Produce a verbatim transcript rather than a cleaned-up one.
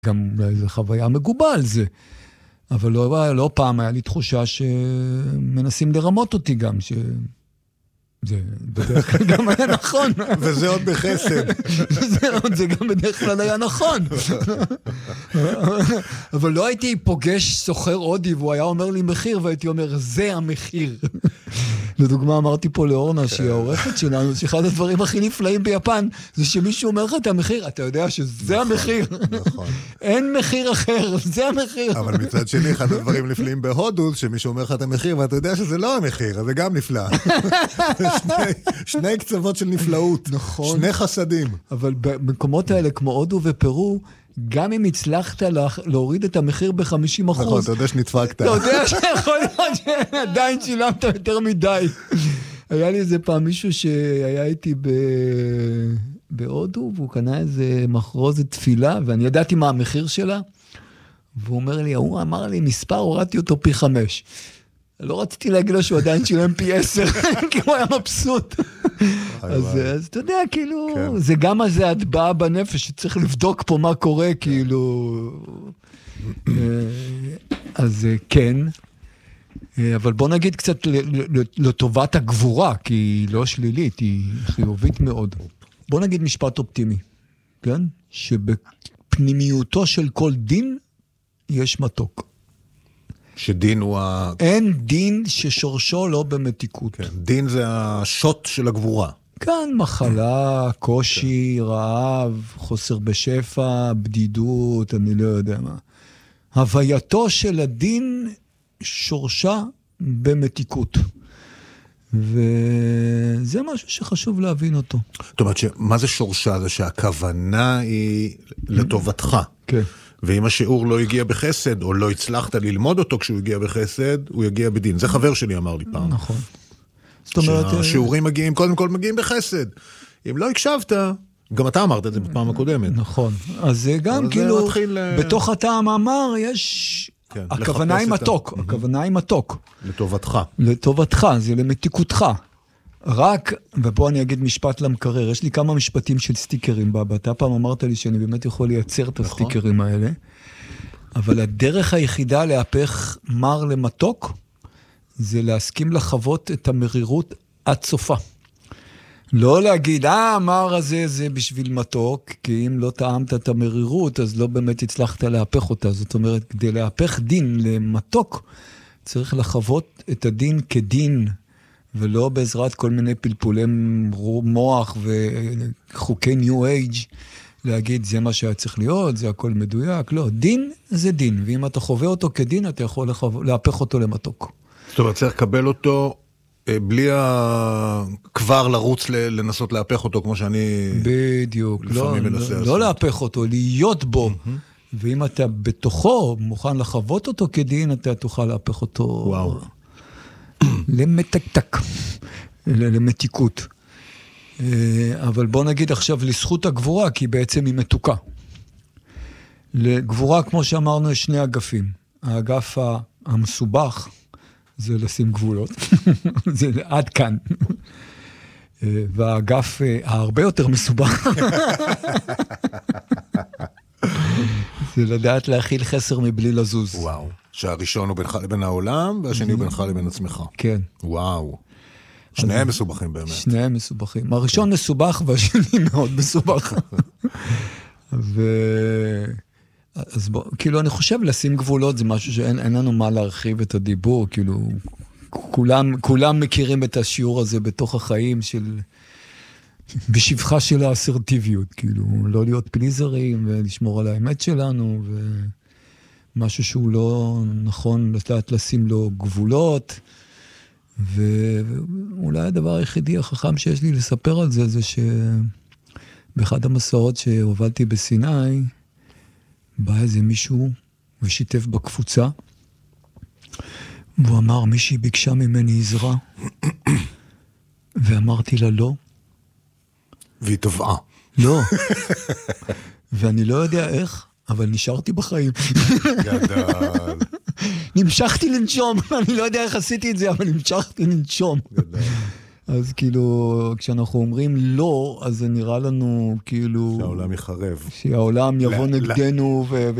גם זו חוויה מגובה על זה. אבל לא, לא פעם היה לי תחושה שמנסים לרמות אותי גם, ש... זה בדרך כלל גם היה נכון. וזה עוד בחסד. זה, זה גם בדרך כלל היה נכון. אבל לא הייתי פוגש סוחר הודי, והוא היה אומר לי מחיר, והייתי אומר, זה המחיר. לדוגמה, אמרתי פה לאורנה, שהיא העורכת שלנו, שאחד הדברים הכי נפלאים ביפן, זה שמישהו אומר לך את המחיר, אתה יודע שזה המחיר. נכון. אין מחיר אחר, זה המחיר. אבל מצד שני, אחד הדברים נפלאים בהודו, שמישהו אומר לך את המחיר, ואתה יודע שזה לא המחיר, אז זה גם נפלא. שני, שני קצוות של נפלאות. נכון. שני חסדים. אבל במקומות האלה, כמו הודו ופרו, גם אם הצלחת להוריד את המחיר ב-חמישים אחוז. נכון, אתה יודע שנדפקת. אתה יודע שיכול להיות שעדיין שילמת יותר מדי. היה לי איזה פעם מישהו שהיה איתי בהודו, והוא קנה איזה מחרוזת תפילה, ואני ידעתי מה המחיר שלה, והוא אומר לי, הוא אמר לי, מספר, הורדתי אותו פי חמש. לא רציתי להגיד לו שהוא עדיין שילם פי עשר, כי הוא היה מבסוט. אז אתה יודע, כאילו, זה גם הזה הטבעה בנפש, שצריך לבדוק פה מה קורה, כאילו. אז כן, אבל בוא נגיד קצת לטובת הגבורה, כי היא לא שלילית, היא חיובית מאוד. בוא נגיד משפט אופטימי, כן? שבפנימיותו של כל דין יש מתוק. שדין הוא ה... אין דין ששורשו לא במתיקות. כן, דין זה השוט של הגבורה. כאן מחלה, קושי, כן. רעב, חוסר בשפע, בדידות, אני לא יודע מה. הווייתו של הדין שורשה במתיקות. וזה משהו שחשוב להבין אותו. זאת אומרת, מה זה שורשה? זה שהכוונה היא לטובתך. כן. ואם השיעור לא הגיע בחסד, או לא הצלחת ללמוד אותו כשהוא הגיע בחסד, הוא יגיע בדין. זה חבר שלי אמר לי פעם. נכון. זאת אומרת... שהשיעורים מגיעים, קודם כל מגיעים בחסד. אם לא הקשבת, גם אתה אמרת את זה בפעם הקודמת. נכון. אז זה גם כאילו, בתוך הטעם אמר, יש... הכוונה היא מתוק. הכוונה היא מתוק. לטובתך. לטובתך, זה למתיקותך. רק, ופה אני אגיד משפט למקרר, יש לי כמה משפטים של סטיקרים בבא, אתה פעם אמרת לי שאני באמת יכול לייצר את הסטיקרים האלה, אבל הדרך היחידה להפך מר למתוק, זה להסכים לחוות את המרירות עד סופה. לא להגיד, אה, המר הזה זה בשביל מתוק, כי אם לא טעמת את המרירות, אז לא באמת הצלחת להפך אותה. זאת אומרת, כדי להפך דין למתוק, צריך לחוות את הדין כדין, ולא בעזרת כל מיני פלפולי מוח וחוקי ניו אייג' להגיד, זה מה שהיה צריך להיות, זה הכל מדויק. לא, דין זה דין, ואם אתה חווה אותו כדין, אתה יכול להפך אותו למתוק. זאת אומרת, צריך לקבל אותו בלי כבר לרוץ לנסות להפך אותו, כמו שאני בדיוק, לא, לא, לא להפך אותו, להיות בו. Mm-hmm. ואם אתה בתוכו מוכן לחוות אותו כדין, אתה תוכל להפך אותו... וואו. למתקתק, למתיקות. אבל בוא נגיד עכשיו לזכות הגבורה, כי בעצם היא מתוקה. לגבורה, כמו שאמרנו, יש שני אגפים. האגף המסובך, זה לשים גבולות. זה עד כאן. והאגף הרבה יותר מסובך, זה לדעת להכיל חסר מבלי לזוז. וואו. שהראשון הוא בינך לבין העולם, והשני הוא בינך לבין עצמך. כן. וואו. שניהם מסובכים באמת. שניהם מסובכים. הראשון מסובך, והשני מאוד מסובך. ו... אז בוא, כאילו, אני חושב לשים גבולות, זה משהו שאין לנו מה להרחיב את הדיבור, כאילו, כולם, כולם מכירים את השיעור הזה בתוך החיים של... בשבחה של האסרטיביות, כאילו, לא להיות פליזרים, ולשמור על האמת שלנו, ו... משהו שהוא לא נכון לתת לשים לו גבולות, ואולי הדבר היחידי החכם שיש לי לספר על זה, זה שבאחד המסעות שהובלתי בסיני, בא איזה מישהו ושיתף בקבוצה, והוא אמר, מישהי ביקשה ממני עזרה, ואמרתי לה לא. והיא טבעה. לא. ואני לא יודע איך, אבל נשארתי בחיים. גדל. נמשכתי לנשום, אני לא יודע איך עשיתי את זה, אבל נמשכתי לנשום. גדל. אז כאילו, כשאנחנו אומרים לא, אז זה נראה לנו כאילו... שהעולם יחרב. שהעולם יבוא נגדנו ו...